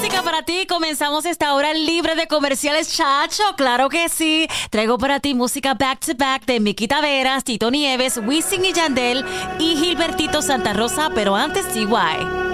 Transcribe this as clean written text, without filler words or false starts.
música para ti. Comenzamos esta hora libre de comerciales, chacho. Claro que sí. Traigo para ti música back to back de Miki Taveras, Tito Nieves, Wisin y Yandel y Gilbertito Santa Rosa, pero antes CY.